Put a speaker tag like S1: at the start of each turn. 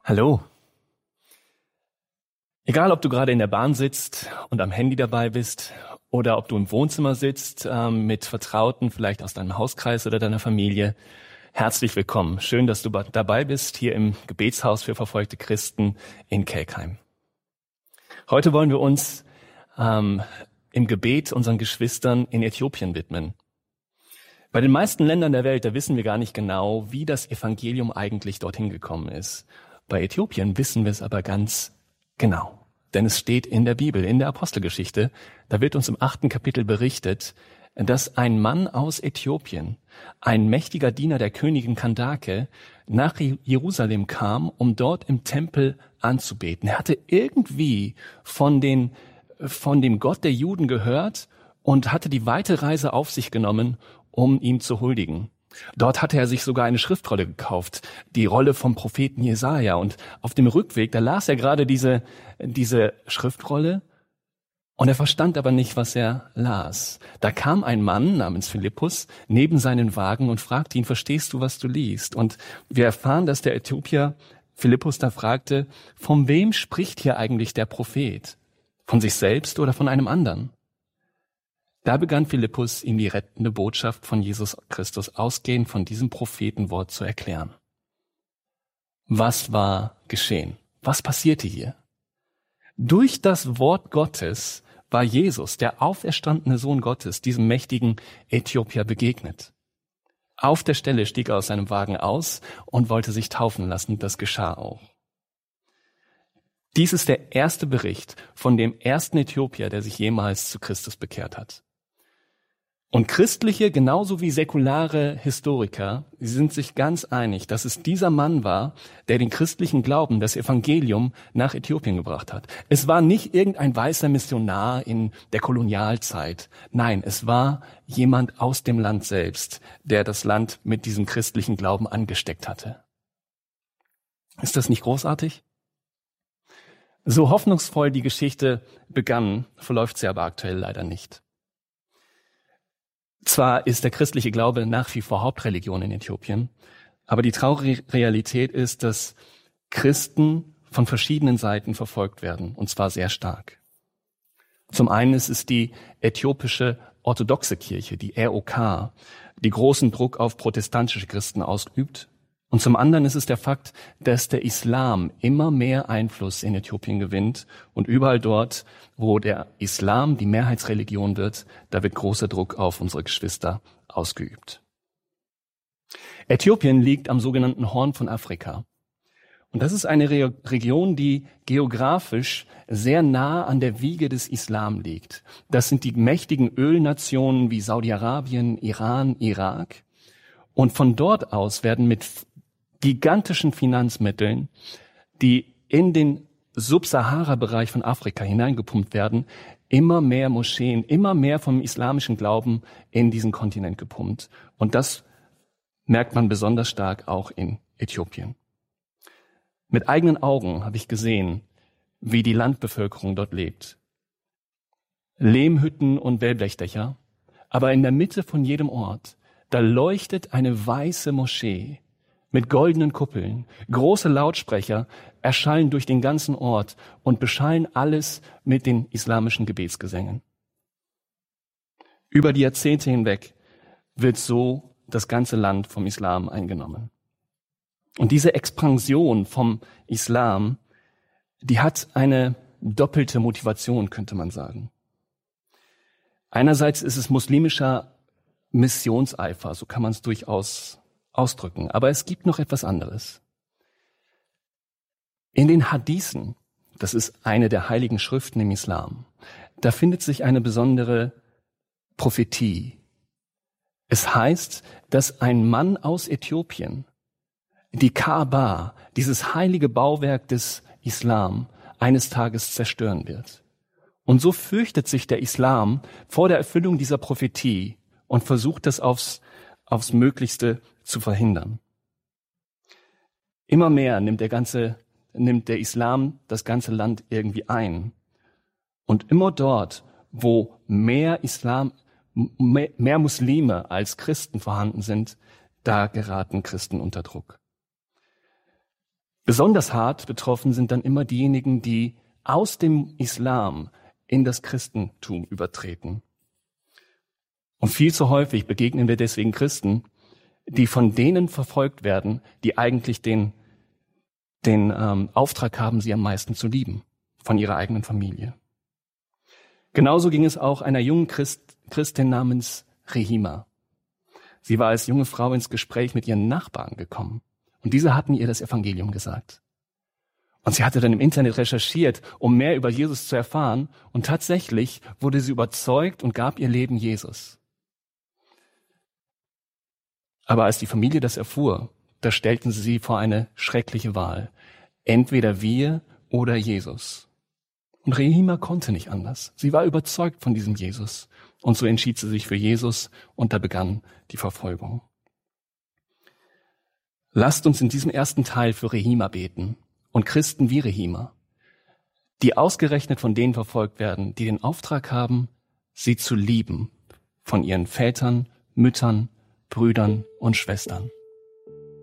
S1: Hallo. Egal, ob du gerade in der Bahn sitzt und am Handy dabei bist oder ob du im Wohnzimmer sitzt mit Vertrauten, vielleicht aus deinem Hauskreis oder deiner Familie, herzlich willkommen. Schön, dass du dabei bist hier im Gebetshaus für verfolgte Christen in Kelkheim. Heute wollen wir uns im Gebet unseren Geschwistern in Äthiopien widmen. Bei den meisten Ländern der Welt, da wissen wir gar nicht genau, wie das Evangelium eigentlich dorthin gekommen ist. Bei Äthiopien wissen wir es aber ganz genau. Denn es steht in der Bibel, in der Apostelgeschichte, da wird uns im 8. Kapitel berichtet, dass ein Mann aus Äthiopien, ein mächtiger Diener der Königin Kandake, nach Jerusalem kam, um dort im Tempel anzubeten. Er hatte irgendwie von dem Gott der Juden gehört und hatte die weite Reise auf sich genommen, um ihm zu huldigen. Dort hatte er sich sogar eine Schriftrolle gekauft, die Rolle vom Propheten Jesaja. Und auf dem Rückweg, da las er gerade diese Schriftrolle und er verstand aber nicht, was er las. Da kam ein Mann namens Philippus neben seinen Wagen und fragte ihn, verstehst du, was du liest? Und wir erfahren, dass der Äthiopier Philippus da fragte, von wem spricht hier eigentlich der Prophet? Von sich selbst oder von einem anderen? Da begann Philippus, ihm die rettende Botschaft von Jesus Christus ausgehend von diesem Prophetenwort zu erklären. Was war geschehen? Was passierte hier? Durch das Wort Gottes war Jesus, der auferstandene Sohn Gottes, diesem mächtigen Äthiopier begegnet. Auf der Stelle stieg er aus seinem Wagen aus und wollte sich taufen lassen. Das geschah auch. Dies ist der erste Bericht von dem ersten Äthiopier, der sich jemals zu Christus bekehrt hat. Und christliche, genauso wie säkulare Historiker, sie sind sich ganz einig, dass es dieser Mann war, der den christlichen Glauben, das Evangelium nach Äthiopien gebracht hat. Es war nicht irgendein weißer Missionar in der Kolonialzeit. Nein, es war jemand aus dem Land selbst, der das Land mit diesem christlichen Glauben angesteckt hatte. Ist das nicht großartig? So hoffnungsvoll die Geschichte begann, verläuft sie aber aktuell leider nicht. Zwar ist der christliche Glaube nach wie vor Hauptreligion in Äthiopien, aber die traurige Realität ist, dass Christen von verschiedenen Seiten verfolgt werden, und zwar sehr stark. Zum einen ist es die äthiopische orthodoxe Kirche, die ROK, die großen Druck auf protestantische Christen ausübt. Und zum anderen ist es der Fakt, dass der Islam immer mehr Einfluss in Äthiopien gewinnt und überall dort, wo der Islam die Mehrheitsreligion wird, da wird großer Druck auf unsere Geschwister ausgeübt. Äthiopien liegt am sogenannten Horn von Afrika. Und das ist eine Region, die geografisch sehr nah an der Wiege des Islam liegt. Das sind die mächtigen Ölnationen wie Saudi-Arabien, Iran, Irak. Und von dort aus werden mit gigantischen Finanzmitteln, die in den Subsahara-Bereich von Afrika hineingepumpt werden, immer mehr Moscheen, immer mehr vom islamischen Glauben in diesen Kontinent gepumpt. Und das merkt man besonders stark auch in Äthiopien. Mit eigenen Augen habe ich gesehen, wie die Landbevölkerung dort lebt. Lehmhütten und Wellblechdächer, aber in der Mitte von jedem Ort, da leuchtet eine weiße Moschee mit goldenen Kuppeln. Große Lautsprecher erschallen durch den ganzen Ort und beschallen alles mit den islamischen Gebetsgesängen. Über die Jahrzehnte hinweg wird so das ganze Land vom Islam eingenommen. Und diese Expansion vom Islam, die hat eine doppelte Motivation, könnte man sagen. Einerseits ist es muslimischer Missionseifer, so kann man es durchaus ausdrücken. Aber es gibt noch etwas anderes. In den Hadithen, das ist eine der heiligen Schriften im Islam, da findet sich eine besondere Prophetie. Es heißt, dass ein Mann aus Äthiopien die Kaaba, dieses heilige Bauwerk des Islam, eines Tages zerstören wird. Und so fürchtet sich der Islam vor der Erfüllung dieser Prophetie und versucht das aufs Möglichste zu verhindern. Immer mehr nimmt der Islam das ganze Land irgendwie ein. Und immer dort, wo mehr Muslime als Christen vorhanden sind, da geraten Christen unter Druck. Besonders hart betroffen sind dann immer diejenigen, die aus dem Islam in das Christentum übertreten. Und viel zu häufig begegnen wir deswegen Christen, die von denen verfolgt werden, die eigentlich den Auftrag haben, sie am meisten zu lieben, von ihrer eigenen Familie. Genauso ging es auch einer jungen Christin namens Rehima. Sie war als junge Frau ins Gespräch mit ihren Nachbarn gekommen und diese hatten ihr das Evangelium gesagt. Und sie hatte dann im Internet recherchiert, um mehr über Jesus zu erfahren und tatsächlich wurde sie überzeugt und gab ihr Leben Jesus. Aber als die Familie das erfuhr, da stellten sie vor eine schreckliche Wahl. Entweder wir oder Jesus. Und Rehima konnte nicht anders. Sie war überzeugt von diesem Jesus. Und so entschied sie sich für Jesus und da begann die Verfolgung. Lasst uns in diesem ersten Teil für Rehima beten und Christen wie Rehima, die ausgerechnet von denen verfolgt werden, die den Auftrag haben, sie zu lieben, von ihren Vätern, Müttern, Brüdern und Schwestern.